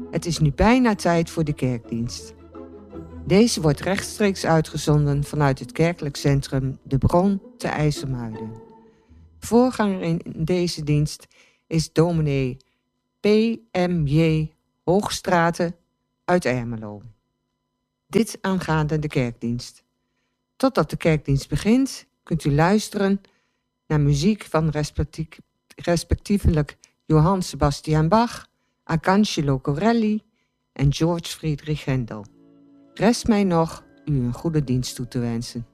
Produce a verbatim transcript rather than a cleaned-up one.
Het is nu bijna tijd voor de kerkdienst. Deze wordt rechtstreeks uitgezonden vanuit het kerkelijk centrum De Bron te IJsselmuiden. Voorganger in deze dienst is dominee P M J Hoogstraten uit Ermelo. Dit aangaande de kerkdienst. Totdat de kerkdienst begint, kunt u luisteren naar muziek van respectief, respectievelijk Johann Sebastian Bach, Arcangelo Corelli en George Friedrich Händel. Rest mij nog u een goede dienst toe te wensen.